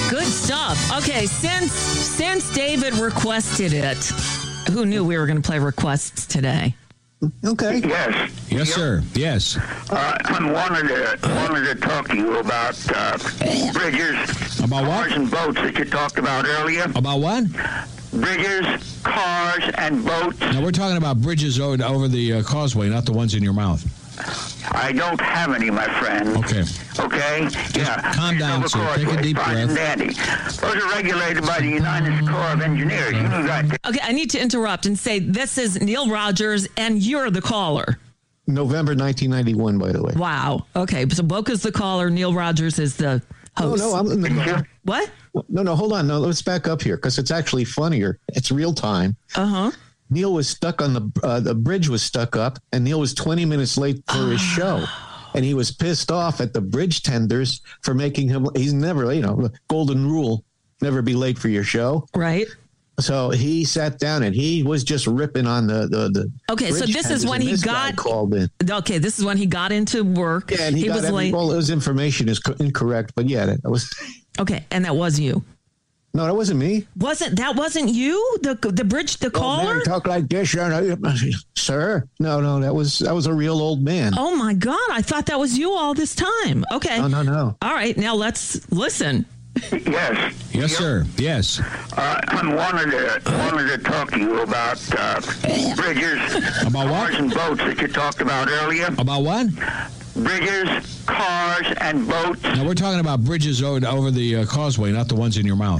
Good stuff. Okay, since David requested it, who knew we were going to play requests today? Okay. Yes, sir. Yes. I wanted to talk to you about bridges, About what? cars, and boats that you talked about earlier. About what? Bridges, cars, and boats. No, we're talking about bridges over the causeway, not the ones in your mouth. I don't have any, my friend. Okay. Okay? calm down, sir. Take a deep fine and breath. dandy. Those are regulated by the United Corps of Engineers. You knew that. Okay, I need to interrupt and say this is Neil Rogers, and you're the caller. November 1991, by the way. Wow. Okay, so Boca's the caller. Neil Rogers is the host. No, I'm in the What? No, hold on. No, let's back up here because it's actually funnier. It's real time. Uh-huh. Neil was stuck on the bridge was stuck up, and Neil was 20 minutes late for his show. And he was pissed off at the bridge tenders for making him, he's never, golden rule, never be late for your show. Right. So he sat down and he was just ripping on the Okay, so bridge this is tenders, when and he this guy got called in. Okay, this is when he got into work. Yeah, and he was late. All his information is incorrect, but yeah, that was. Okay, and that was you. No, that wasn't me. Wasn't you? The bridge, the caller? Man, talk like this, sir. No, that was a real old man. Oh my God, I thought that was you all this time. Okay. No. All right, now let's listen. Yes. Yes, sir. Yes. I wanted to talk to you about bridges, About what? cars, and boats that you talked about earlier. About what? Bridges, cars, and boats. No, we're talking about bridges over the causeway, not the ones in your mouth.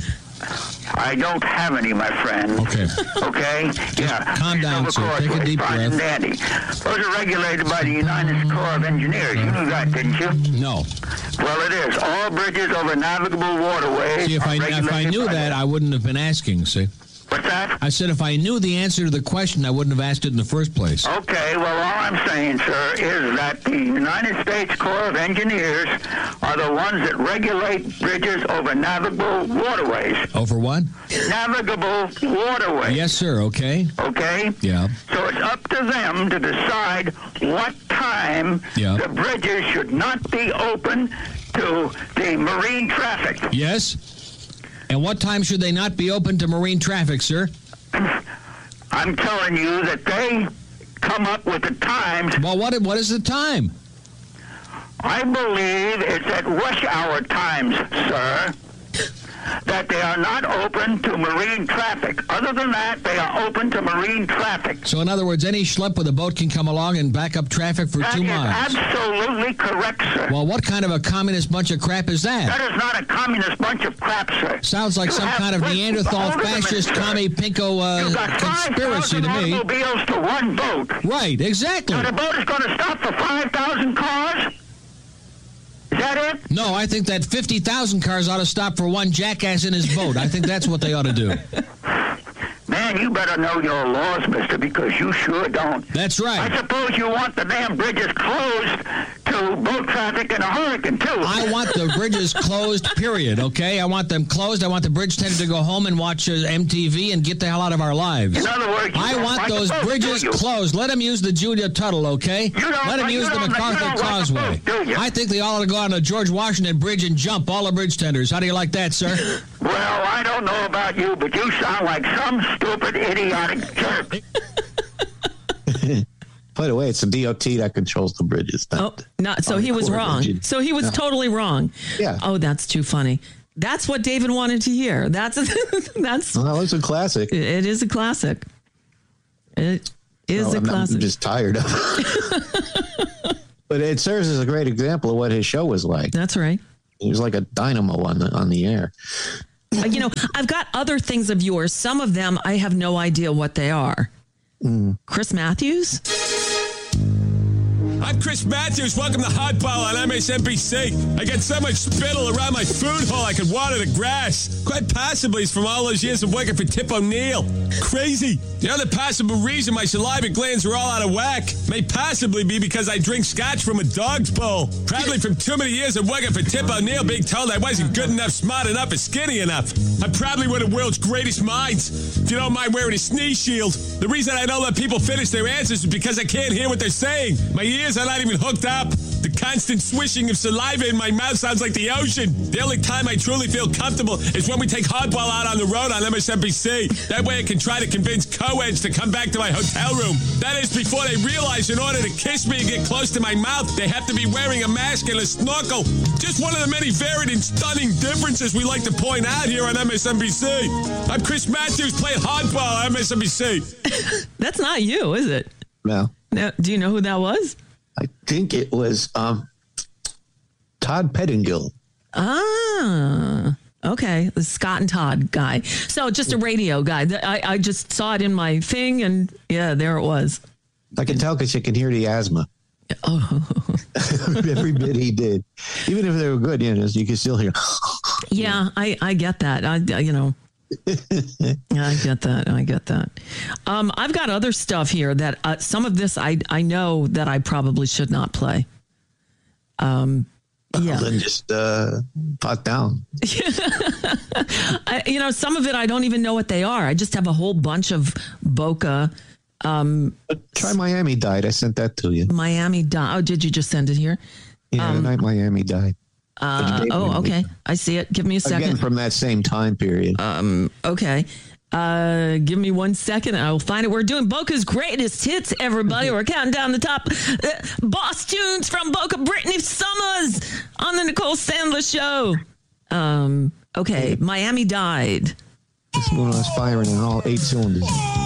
I don't have any, my friend. Okay. Okay? calm down, sir. Take a deep fine and breath. dandy. Those are regulated by the United Corps of Engineers. You knew that, didn't you? No. Well, it is. All bridges over navigable waterways. See, if I regulated knew by that, I wouldn't have been asking, see? What's that? I said if I knew the answer to the question, I wouldn't have asked it in the first place. Okay, well, all I'm saying, sir, is that the United States Corps of Engineers are the ones that regulate bridges over navigable waterways. Over what? Navigable waterways. Yes, sir. Okay. Okay? Yeah. So it's up to them to decide what time the bridges should not be open to the marine traffic. Yes. And what time should they not be open to marine traffic, sir? I'm telling you that they come up with the times. Well, what is the time? I believe it's at rush hour times, sir, that they are not open to marine traffic. Other than that, they are open to marine traffic. So, in other words, any schlep with a boat can come along and back up traffic for 2 miles. That is absolutely correct, sir. Well, what kind of a communist bunch of crap is that? That is not a communist bunch of crap, sir. Sounds like some kind of Neanderthal fascist commie pinko conspiracy to me. Automobiles to one boat. Right, exactly. So the boat is going to stop for 5,000 cars? Is that it? No, I think that 50,000 cars ought to stop for one jackass in his boat. I think that's what they ought to do. Man, you better know your laws, mister, because you sure don't. That's right. I suppose you want the damn bridges closed to boat traffic in a hurricane, too. I want the bridges closed, period, okay? I want them closed. I want the bridge tender to go home and watch MTV and get the hell out of our lives. In other words, I want those bridges closed. Let them use the Julia Tuttle, okay? Let them use the MacArthur Causeway. I think they all ought to go on the George Washington Bridge and jump all the bridge tenders. How do you like that, sir? Well, I don't know about you, but you sound like some stupid, idiotic jerk. By the way, it's the DOT that controls the bridges. So he was wrong. So he was totally wrong. Yeah. Oh, that's too funny. That's what David wanted to hear. That's Well, it's a classic. It is a classic. It is a classic. I'm just tired of it. But it serves as a great example of what his show was like. That's right. He was like a dynamo on the air. I've got other things of yours. Some of them I have no idea what they are. Chris Matthews? I'm Chris Matthews. Welcome to Hardball on MSNBC. I got so much spittle around my food hole I could water the grass. Quite possibly it's from all those years of working for Tip O'Neill. Crazy. The other possible reason my saliva glands are all out of whack may possibly be because I drink scotch from a dog's bowl. Probably from too many years of working for Tip O'Neill being told I wasn't good enough, smart enough, or skinny enough. I'm probably one of the world's greatest minds. If you don't mind wearing a sneeze shield. The reason I don't let people finish their answers is because I can't hear what they're saying. My ears are not even hooked up. The constant swishing of saliva in my mouth sounds like the ocean. The only time I truly feel comfortable is when we take Hardball out on the road on MSNBC. That way I can try to convince co-eds to come back to my hotel room. That is before they realize in order to kiss me and get close to my mouth, they have to be wearing a mask and a snorkel. Just one of the many varied and stunning differences we like to point out here on MSNBC. I'm Chris Matthews playing Hardball on MSNBC. That's not you, is it? No. No. Do you know who that was? I think it was Todd Pettingill. Ah, okay. The Scott and Todd guy. So just a radio guy. I just saw it in my thing, and yeah, there it was. I can tell because you can hear the asthma. Oh. Every bit he did. Even if they were good, you can still hear. Yeah, I get that. I get that. I've got other stuff here that some of this I know that I probably should not play. Yeah. Well, then just pot down. Some of it I don't even know what they are. I just have a whole bunch of Boca. Try Miami Died. I sent that to you. Miami Died. Oh, did you just send it here? Yeah, the night Miami died. Okay. I see it. Give me a second. Again, from that same time period. Okay. Give me 1 second and I will find it. We're doing Boca's greatest hits, everybody. We're counting down the top boss tunes from Boca. Brittany Summers on the Nicole Sandler Show. Okay. Miami Died. This one was firing on all 8 cylinders.